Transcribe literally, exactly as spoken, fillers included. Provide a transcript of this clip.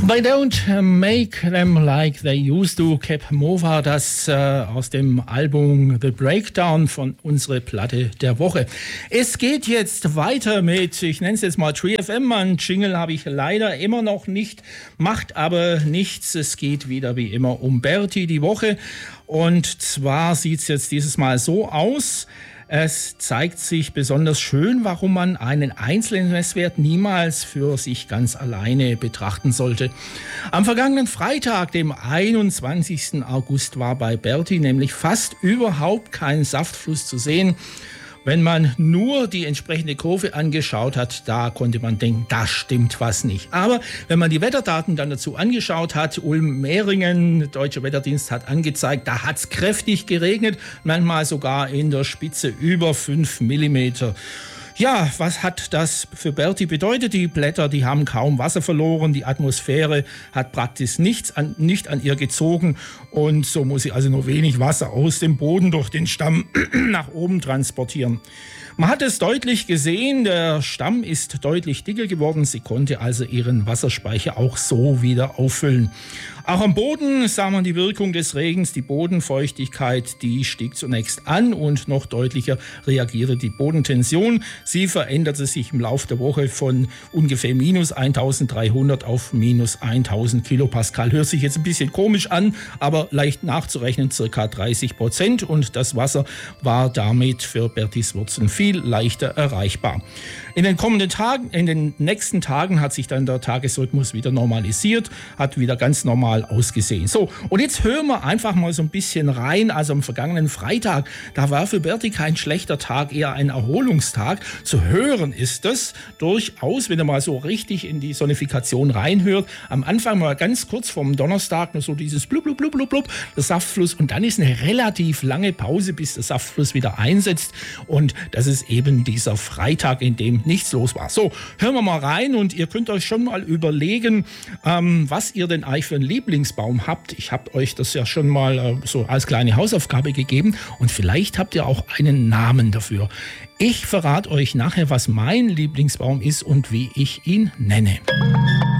They don't make them like they used to. Cap Mova, das äh, aus dem Album The Breakdown von unserer Platte der Woche. Es geht jetzt weiter mit, ich nenne es jetzt mal Tree F M. Ein Jingle habe ich leider immer noch nicht, macht aber nichts. Es geht wieder wie immer um Berti die Woche. Und zwar sieht es jetzt dieses Mal so aus. Es zeigt sich besonders schön, warum man einen einzelnen Messwert niemals für sich ganz alleine betrachten sollte. Am vergangenen Freitag, dem einundzwanzigsten August, war bei Berti nämlich fast überhaupt kein Saftfluss zu sehen. Wenn man nur die entsprechende Kurve angeschaut hat, da konnte man denken, da stimmt was nicht. Aber wenn man die Wetterdaten dann dazu angeschaut hat, Ulm-Mehringen, Deutscher Wetterdienst hat angezeigt, da hat es kräftig geregnet, manchmal sogar in der Spitze über fünf Millimeter. Ja, was hat das für Berti bedeutet? Die Blätter, die haben kaum Wasser verloren, die Atmosphäre hat praktisch nichts an, nicht an ihr gezogen und so muss sie also nur wenig Wasser aus dem Boden durch den Stamm nach oben transportieren. Man hat es deutlich gesehen, der Stamm ist deutlich dicker geworden, sie konnte also ihren Wasserspeicher auch so wieder auffüllen. Auch am Boden sah man die Wirkung des Regens, die Bodenfeuchtigkeit, die stieg zunächst an und noch deutlicher reagierte die Bodentension. Sie veränderte sich im Laufe der Woche von ungefähr minus eintausenddreihundert auf minus tausend Kilopascal. Hört sich jetzt ein bisschen komisch an, aber leicht nachzurechnen, circa dreißig Prozent. Und das Wasser war damit für Bertis Wurzeln viel leichter erreichbar. In den kommenden Tagen, in den nächsten Tagen hat sich dann der Tagesrhythmus wieder normalisiert, hat wieder ganz normal ausgesehen. So, und jetzt hören wir einfach mal so ein bisschen rein. Also am vergangenen Freitag, da war für Berti kein schlechter Tag, eher ein Erholungstag. Zu hören ist das durchaus, wenn ihr mal so richtig in die Sonifikation reinhört. Am Anfang mal ganz kurz vom Donnerstag nur so dieses blub, blub, blub, blub, blub, der Saftfluss. Und dann ist eine relativ lange Pause, bis der Saftfluss wieder einsetzt. Und das ist eben dieser Freitag, in dem nichts los war. So, hören wir mal rein und ihr könnt euch schon mal überlegen, ähm, was ihr denn eigentlich für einen Lieblingsbaum habt. Ich habe euch das ja schon mal äh, so als kleine Hausaufgabe gegeben und vielleicht habt ihr auch einen Namen dafür. Ich verrate euch nachher, was mein Lieblingsbaum ist und wie ich ihn nenne.